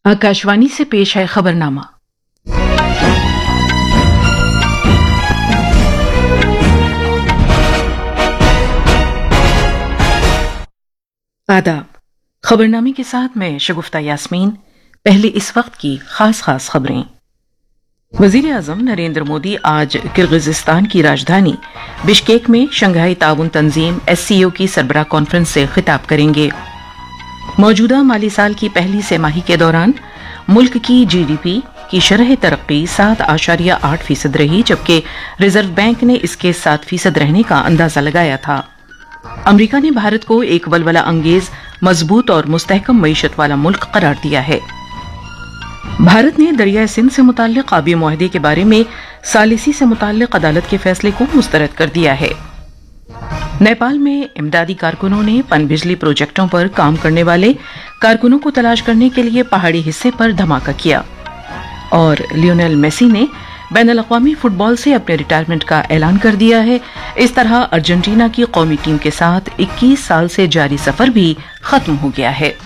आकाशवाणी से पेश है खबरनामा। आदाब। खबरनामे के साथ मैं शगुफ्ता यास्मीन। पहले इस वक्त की खास खबरें। वजीर आजम नरेंद्र मोदी आज किर्गिजिस्तान की राजधानी बिश्केक में शंघाई ताउन तंजीम SCO की सरबराह कॉन्फ्रेंस से खिताब करेंगे। मौजूदा माली साल की पहली तिमाही के दौरान मुल्क की GDP की शरह तरक्की 7.8% रही, जबकि रिजर्व बैंक ने इसके 7% रहने का अंदाजा लगाया था। अमेरिका ने भारत को एक वलवला अंगेज, मजबूत और मुस्तहकम मईशत वाला मुल्क करार दिया है। भारत ने दरियाए सिंध से मुताल्लिक आबी मुआहदे के बारे में सालिसी से मुताल्लिक अदालत के फैसले को मुस्तरद कर दिया है। नेपाल में इमदादी कारकुनों ने पनबिजली प्रोजेक्टों पर काम करने वाले कारकुनों को तलाश करने के लिए पहाड़ी हिस्से पर धमाका किया। और लियोनेल मेसी ने बैनुल अक़वामी फुटबॉल से अपने रिटायरमेंट का ऐलान कर दिया है। इस तरह अर्जेंटीना की कौमी टीम के साथ 21 साल से जारी सफर भी खत्म हो गया है।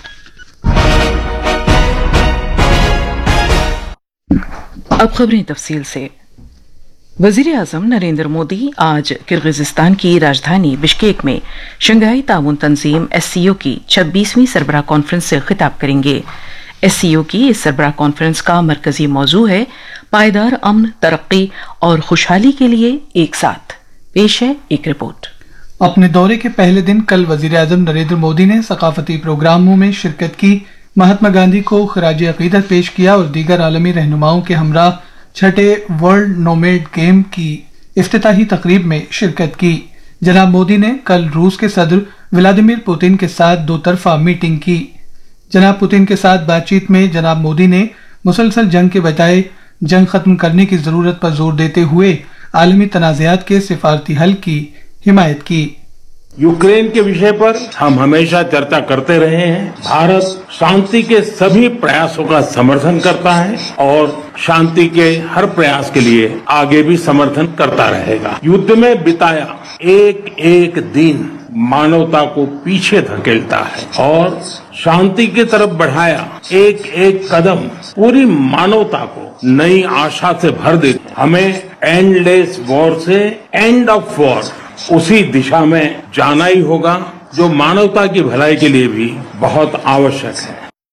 अब खबरें तफसील से। वजीर आजम नरेंद्र मोदी आज किर्गिजिस्तान की राजधानी बिश्केक में शंघाई ताउन तंजीम SCO की 26वीं सरबराह कॉन्फ्रेंस से खिताब करेंगे। SCO की इस सरबराह कॉन्फ्रेंस का मरकजी मौजू है पायदार अमन, तरक्की और खुशहाली के लिए एक साथ। पेश है एक रिपोर्ट। अपने दौरे के पहले दिन कल वजीर आजम नरेंद्र मोदी ने सकाफती प्रोग्रामों में शिरकत की, महात्मा गांधी को खराज अकीदत पेश किया और दीगर आलमी रहनुमाओं के हमरा छठे वर्ल्ड नोमैड गेम की इफ्तिताही तकरीब में शिरकत की। जनाब मोदी ने कल रूस के सदर व्लादिमीर पुतिन के साथ दो तरफा मीटिंग की। जनाब पुतिन के साथ बातचीत में जनाब मोदी ने मुसलसल जंग के बजाय जंग खत्म करने की जरूरत पर जोर देते हुए आलमी तनाज़ात के सिफारती हल की हिमायत की। यूक्रेन के विषय पर हम हमेशा चर्चा करते रहे हैं। भारत शांति के सभी प्रयासों का समर्थन करता है और शांति के हर प्रयास के लिए आगे भी समर्थन करता रहेगा। युद्ध में बिताया एक एक दिन मानवता को पीछे धकेलता है और शांति की तरफ बढ़ाया एक एक कदम पूरी मानवता को नई आशा से भर देता। हमें एंडलेस वॉर से एंड ऑफ वॉर उसी दिशा में जाना ही होगा जो मानवता की भलाई के लिए भी बहुत आवश्यक है।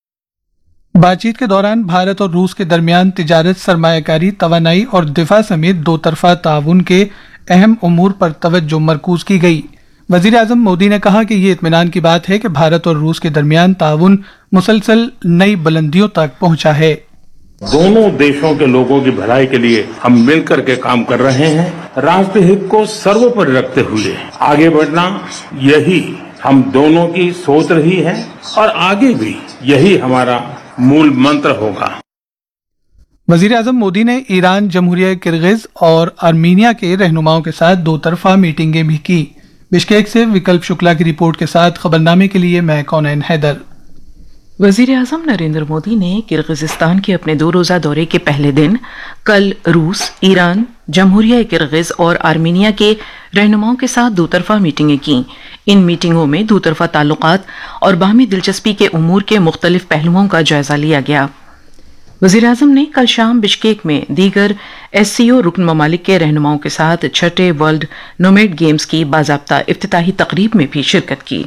बातचीत के दौरान भारत और रूस के दरमियान तिजारत, सरमायाकारी, तवानाई और दिफा समेत दो तरफा ताउन के अहम उमूर पर तवज्जो मरकूज की गई। वजीर आजम मोदी ने कहा कि ये इत्मीनान की बात है कि भारत और रूस के दरमियान ताउन मुसलसल नई बुलंदियों तक पहुंचा है। दोनों देशों के लोगों की भलाई के लिए हम मिलकर के काम कर रहे हैं। राष्ट्र हित को सर्वोपरि रखते हुए आगे बढ़ना, यही हम दोनों की सोच रही है और आगे भी यही हमारा मूल मंत्र होगा। वजीर आजम मोदी ने ईरान, जमहूरिया किर्गिज और आर्मीनिया के रहनुमाओं के साथ दो तरफा मीटिंगें भी की। बिश्केक से विकल्प शुक्ला की रिपोर्ट के साथ खबरनामे के लिए मैं कौनैन हैदर। वजीर आजम नरेंद्र मोदी ने किर्गिजिस्तान के अपने 2 रोजा दौरे के पहले दिन कल रूस, ईरान, जमहूरिया किर्गिज और आर्मीनिया के रहनुमाओं के साथ दो तरफा मीटिंगें की। इन मीटिंगों में दो तरफा ताल्लुकात और बाहमी दिलचस्पी के उमूर के मुख्तलिफ पहलुओं का जायजा लिया गया। वजीर आजम ने कल शाम बिश्केक में दीगर SCO रुकन ममालिक के रहनुमाओं के साथ छठे वर्ल्ड नोमैड गेम्स की बाज़ाब्ता इफ्तिताही तकरीब में भी शिरकत की।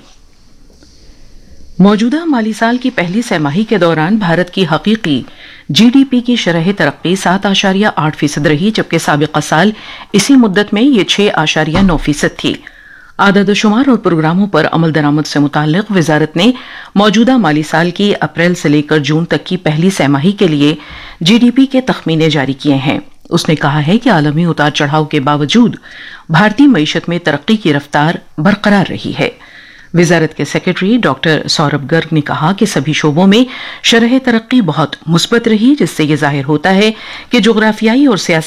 मौजूदा माली साल की पहली तिमाही के दौरान भारत की हकीकी GDP की शरह तरक्की 7.8% रही, जबकि साबिक़ा साल इसी मुद्दत में ये 6.9% थी। आदद शुमार और प्रोग्रामों पर अमल दरामद से मुताल्लिक वजारत ने मौजूदा माली साल की अप्रैल से लेकर जून तक की पहली तिमाही के लिए GDP के तखमीने जारी किए हैं। उसने कहा है कि आलमी उतार चढ़ाव के बावजूद भारतीय मईशत में तरक्की की रफ्तार बरकरार रही है। वजारत के सेक्रेटरी डॉक्टर सौरभ गर्ग ने कहा कि सभी शोबों में शरह तरक्की बहुत मुस्बत रही, जिससे यह जाहिर होता है कि जोग्राफियाई और सियासी